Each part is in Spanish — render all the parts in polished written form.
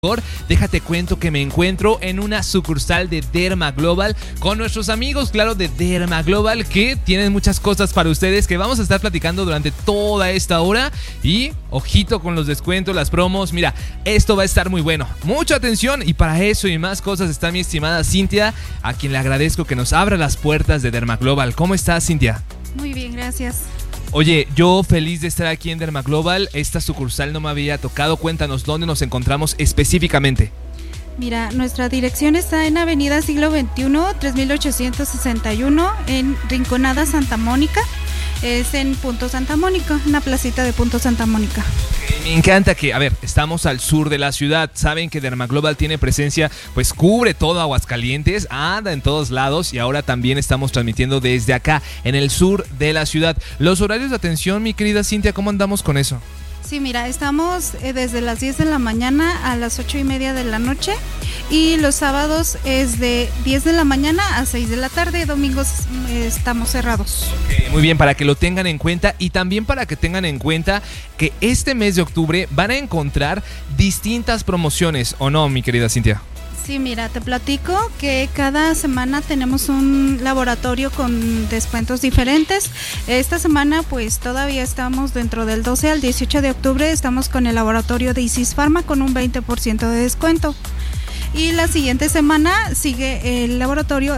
Déjate cuento que me encuentro en una sucursal de Derma Global con nuestros amigos, claro, de Derma Global, que tienen muchas cosas para ustedes que vamos a estar platicando durante toda esta hora. Y ojito con los descuentos, las promos. Mira, esto va a estar muy bueno. Mucha atención, y para eso y más cosas está mi estimada Cintia, a quien le agradezco que nos abra las puertas de Derma Global. ¿Cómo estás, Cintia? Muy bien, gracias. Oye, yo feliz de estar aquí en Derma Global. Esta sucursal no me había tocado. Cuéntanos dónde nos encontramos específicamente. Mira, nuestra dirección está en Avenida Siglo XXI, 3861, en Rinconada, Santa Mónica. Es en Punto Santa Mónica, una placita de Punto Santa Mónica. Me encanta que, estamos al sur de la ciudad. Saben que Derma Global tiene presencia, pues cubre todo Aguascalientes, anda en todos lados, y ahora también estamos transmitiendo desde acá, en el sur de la ciudad. Los horarios de atención, mi querida Cintia, ¿cómo andamos con eso? Sí, mira, estamos desde las 10 de la mañana a las 8:30 de la noche, y los sábados es de 10 de la mañana a 6 de la tarde, domingos estamos cerrados. Muy bien, para que lo tengan en cuenta, y también para que tengan en cuenta que este mes de octubre van a encontrar distintas promociones, ¿o no, mi querida Cintia? Sí, mira, te platico que cada semana tenemos un laboratorio con descuentos diferentes. Esta semana pues todavía estamos dentro del 12 al 18 de octubre, estamos con el laboratorio de Isis Pharma con un 20% de descuento. Y la siguiente semana sigue el laboratorio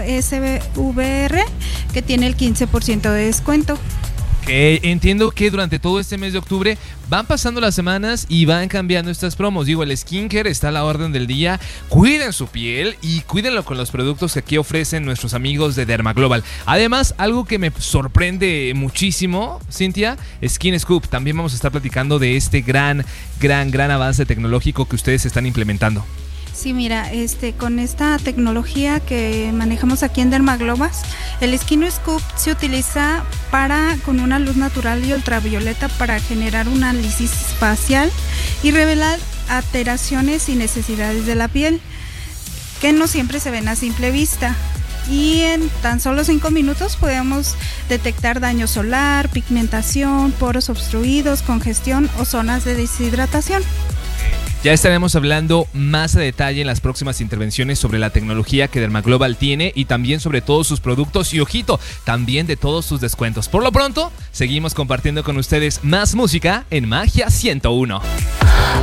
SVR, que tiene el 15% de descuento. Entiendo que durante todo este mes de octubre van pasando las semanas y van cambiando estas promos. Digo, el skincare está a la orden del día. Cuiden su piel y cuídenlo con los productos que aquí ofrecen nuestros amigos de Derma Global. Además, algo que me sorprende muchísimo, Cintia, Skin Scoop. También vamos a estar platicando de este gran avance tecnológico que ustedes están implementando. Sí, mira, con esta tecnología que manejamos aquí en Derma Global, el Skin Scoop se utiliza con una luz natural y ultravioleta para generar un análisis facial y revelar alteraciones y necesidades de la piel, que no siempre se ven a simple vista. Y en tan solo 5 minutos podemos detectar daño solar, pigmentación, poros obstruidos, congestión o zonas de deshidratación. Ya estaremos hablando más a detalle en las próximas intervenciones sobre la tecnología que Derma Global tiene, y también sobre todos sus productos, y ojito, también de todos sus descuentos. Por lo pronto, seguimos compartiendo con ustedes más música en Magia 101.